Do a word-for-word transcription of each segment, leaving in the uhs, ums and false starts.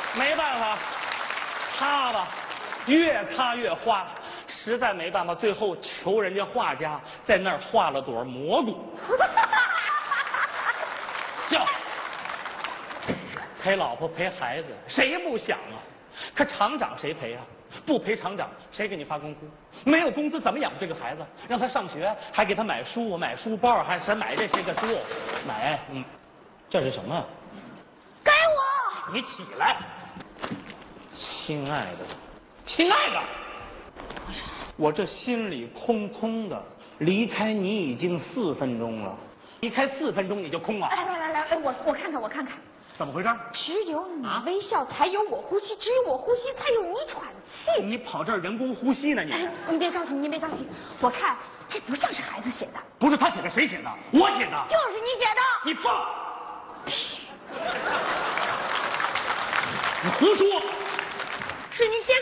没办法，擦吧，越擦越花，实在没办法，最后求人家画家在那儿画了朵蘑菇。笑，陪老婆陪孩子，谁不想啊？可厂长谁赔啊？不赔厂长，谁给你发工资？没有工资怎么养这个孩子？让他上学，还给他买书、买书包，还是买这些个书，买，嗯，这是什么？ 给我！ 你起来，亲爱的，亲爱的，我这心里空空的，离开你已经四分钟了，离开四分钟你就空了。 来来来来，我我看看我看看。 怎么回事？ 只有你微笑，才有我呼吸；只有我呼吸，才有你喘气。 你跑这儿人工呼吸呢？你哎，您别着急，您别着急。我看这不像是孩子写的。 不是他写的，谁写的？我写的。 就是你写的。 你放屁！你胡说！ 是你写给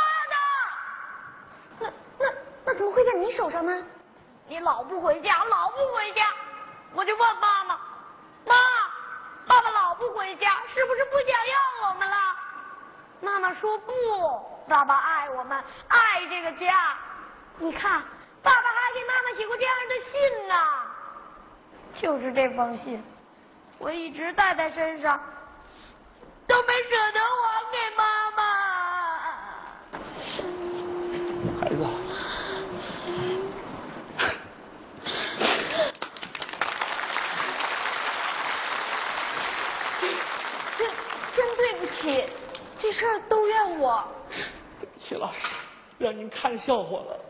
我妈的。那那那怎么会在你手上呢？你老不回家，老不回家，我就问妈妈，妈。爸爸老不回家，是不是不想要我们了？妈妈说不，爸爸爱我们，爱这个家。你看，爸爸还给妈妈写过这样的信呢。就是这封信，我一直带在身上，都没舍得还给妈妈。 孩子。 真对不起，这事儿都怨我。 对不起，老师，让您看笑话了。